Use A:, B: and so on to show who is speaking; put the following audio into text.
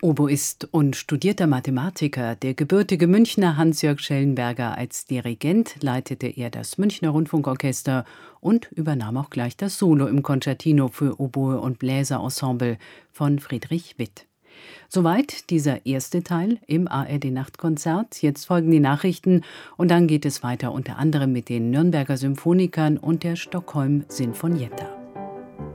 A: Oboist und studierter Mathematiker, der gebürtige Münchner Hans-Jörg Schellenberger. Als Dirigent leitete er das Münchner Rundfunkorchester und übernahm auch gleich das Solo im Concertino für Oboe und Bläserensemble von Friedrich Witt. Soweit dieser erste Teil im ARD-Nachtkonzert. Jetzt folgen die Nachrichten und dann geht es weiter unter anderem mit den Nürnberger Symphonikern und der Stockholm Sinfonietta.